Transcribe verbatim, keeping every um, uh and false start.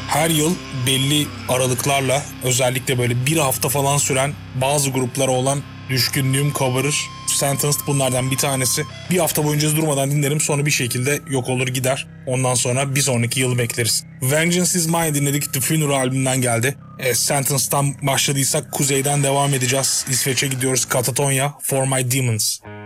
Her yıl belli aralıklarla, özellikle böyle bir hafta falan süren bazı gruplara olan düşkünlüğüm kabarır. Sentenced bunlardan bir tanesi. Bir hafta boyunca durmadan dinlerim, sonra bir şekilde yok olur gider. Ondan sonra bir sonraki yılı bekleriz. Vengeance is Mine dinledik. The Funeral albümünden geldi. E, Sentenced'dan başladıysak kuzeyden devam edeceğiz. İsveç'e gidiyoruz. Katatonia, For My Demons.